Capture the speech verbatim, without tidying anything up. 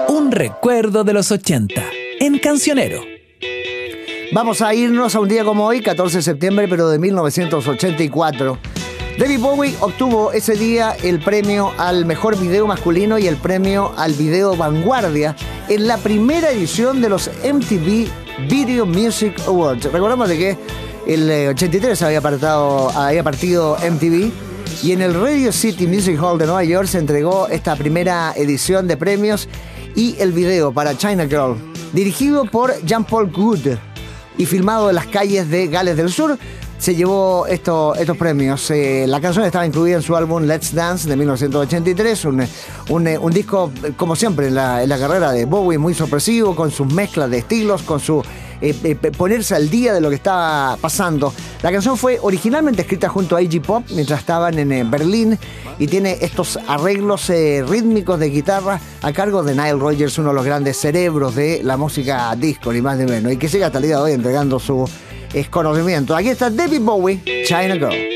Un recuerdo de los ochenta, en Cancionero. Vamos a irnos a un día como hoy, catorce de septiembre, pero de mil novecientos ochenta y cuatro. David Bowie obtuvo ese día el premio al mejor video masculino y el premio al video vanguardia en la primera edición de los M T V Video Music Awards. Recordamos de que el ochenta y tres había, apartado, había partido M T V y en el Radio City Music Hall de Nueva York se entregó esta primera edición de premios y el video para China Girl, dirigido por Jean-Paul Goude y filmado en las calles de Gales del Sur, se llevó esto, estos premios. Eh, la canción estaba incluida en su álbum Let's Dance de mil novecientos ochenta y tres, un, un, un disco, como siempre, en la, en la carrera de Bowie, muy sorpresivo, con sus mezclas de estilos, con su eh, eh, ponerse al día de lo que estaba pasando. La canción fue originalmente escrita junto a Iggy Pop mientras estaban en eh, Berlín y tiene estos arreglos eh, rítmicos de guitarra a cargo de Nile Rodgers, uno de los grandes cerebros de la música disco, ni más ni menos, y que sigue hasta el día de hoy entregando su es conocimiento. Aquí está David Bowie, China Girl.